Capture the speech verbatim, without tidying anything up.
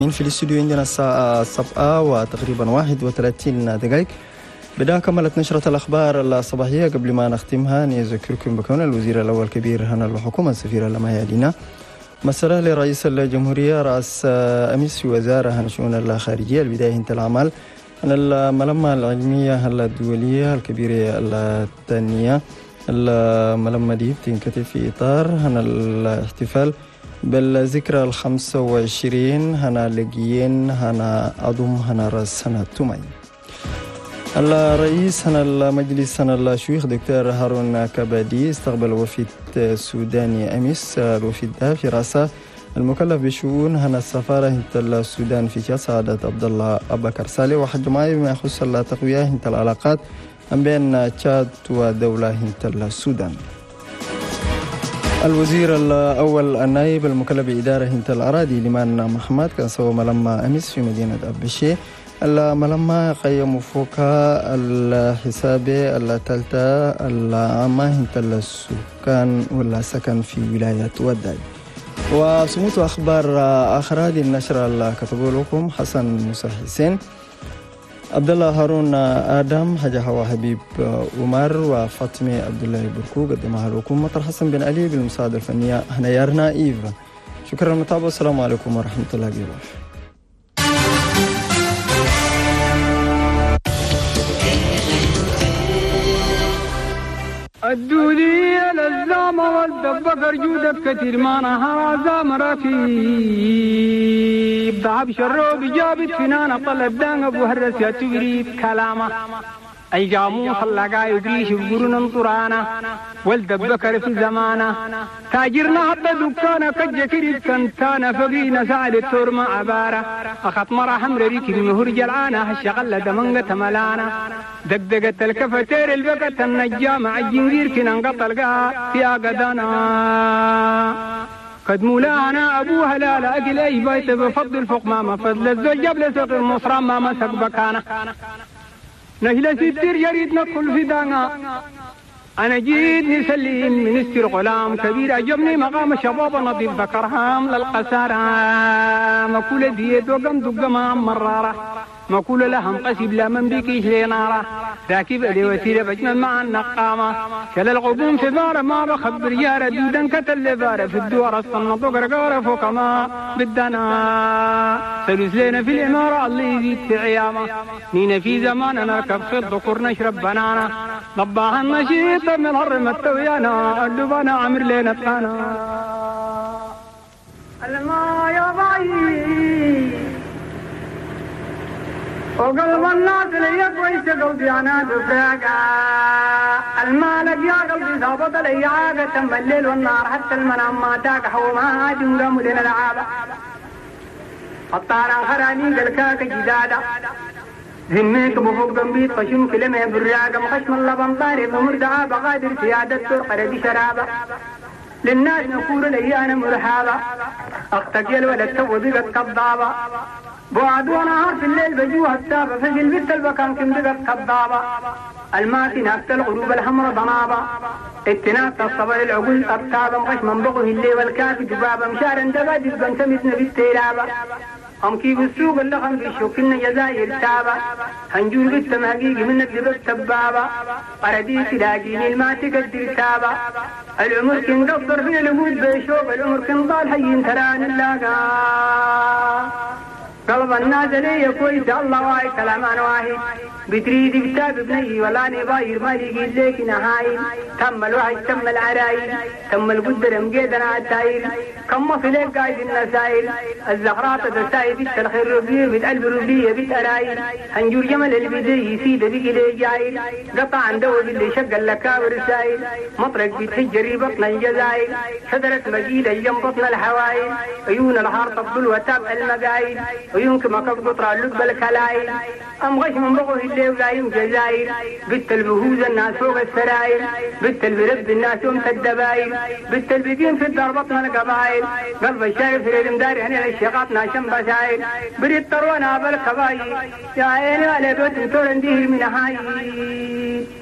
في الاستوديو عندنا الساعة السبعة وتقريبا واحد وثلاثين دقائق. بدأ كملت نشرة الأخبار الصباحية. قبل ما نختمها نذكركم بكون الوزير الأول كبير هنا الحكومة السفير لما يدينا مسألة لرئيس الجمهورية رأس أمس في وزارة شؤون الخارجية البداية انت العمل أن الملمة العلمية الدولية الكبيرة الثانية الملمة دي بتنكتب في إطار هنا الاحتفال بالذكرى الخمسة وعشرين هنا لقيين هنا أضم هنا رأس هنا تومي. الرئيس هنا المجلس هنا الشيوخ دكتور هارون كبادي استقبل وفد سوداني أمس. الوفد ده في رأسه المكلف بشؤون هنا السفارة هنت السودان في تشاد سعادة عبد الله أبو بكر صالح وحج معي بما يخص التقوية هنت العلاقات بين تشاد ودولة هنت السودان. الوزير الأول النائب المكلف بإدارة هنت الأراضي لمان محمد كان سوى ملمة أمس في مدينة أبشي. الملمة قيموا فوقها الحساب الثالثة العامة هنت السكان والسكن في ولاية وداي. وسموت أخبار آخر هذه النشرة اللي كتبوا لكم حسن موسى حسين عبد الله هارون آدم حاجة هوا حبيب عمر وفاطمة عبد الله بركو قدمها لكم مطر حسن بن علي بالمساعدة الفنية هنا يارنا إيفا. شكرا للمتابعة والسلام عليكم ورحمة الله وبركاته. الدولية للزام والدبكر جودة كثير ما نهار زام ركيب ضعب شرو بجابت فنان طلب دان ابو هرس يا تغريب كلامه أي جامو خلاقا يقريش بقرون انطرانا والدبكر في زمانه تاجرنا حتى دكانا كجكريب كنتانا فقينا سعد التورما عبارة أخط مرا حمر ريكي المهور جلعانا هالشغلة دمنغة ملانا دقدقة الكفتير البقة النجامة عجنجير كنا انقطلقا في أقدانا قد مولانا أبو هلال أجل أي بيت بفضل فوق ماما فضل الزوج جبل سوق المصرام ما مسك بكانا نهلا ستير يريد ندخل في دانا أنا جيت نسلم منستر غلام كبير عجبني مقام شباب نظيف ذكرهم للقسارة مكولة ديت وقم دقما مرارة مكولة لهم قسيب لا من بيكيش لنارة راكب لي وسيلة بجمل مع النقامة شل الغبوم سبارة ما بخبر يارة دودا كتل بارة في الدوار الصنط وقرقارة فوق ما بدنا سلوس لنا في الإمارة اللي يزيد في عيامة نينا في زمان نركب خيط ذكر نشرب بنانا ضباها النشيط من هرمة تويانا الدبانا عمر لنا تقانا الماء يا ضعيف وقلب الناس لي كويس قلبي أنا دفاقا المالك يا قلبي ثابت لي عاقة تم الليل والنار حتى المنام ما تاك حوما جنقا مدين العابة الطارا خراني قلكاك جدادا هميك بفوق جنبيت قشم كلمة بالرياقة مخشم اللبن طاري بمردعا بقادر سيادة ترقى ردي شرابة للناس نقول لي أنا مرحابة أختقل ولا تسوى بقت كضابة بعد وانا عارف الليل بجوها التابة فجل بيت البكان كم بقت كضابة الماتي ناكت الغروب الحمر ضنابة اتناك الصبر العقول أبتابة مخش من بقه الليل والكافي جبابة مشارا دبادس بنتمتنا بالتيرابة هم كي بالسوق اللي خم بيشوكنا جزائر تابة هنجول بالتماقيق من الدباب تبابة قرديس لاقيني الماتي قدر تابة العمر كن قصر في الوجود بيشوف العمر كن ضال حيين تران اللاقا قلب الناس لي كويس الله واحد كلامان واحد بتريد بتاب ابني ولا نباير ما يجي لك نهاية تم الوحي تم العرايل تم القدر مجيدنا التايل كم في لك قايد النسائل الزهرات تسايد الخير ربيه بتقلب ربيه بتأرايل هنجور جمل البدي يسيد بيجي لي جايل قطع عنده باللي شق اللكاور سايل مطرق بتحجري بطن الجزائل شدرت مجيدة ينبطن الحوائل عيون الحار تفضل وتاب المقايل ويمكن ما كقطر اللب الكلايل أم غش من بقه اللي وقايم جزائر بنت البهوز الناس فوق السراير بنت البرد الناس يوم الدبايل بنت البقين في الدار بطن القبائل قلب الشايف في المداري هنا الشيقات ناشم بسايل بريد طروانا بالكبايل يا عيني على بيت تورن ديه من هاي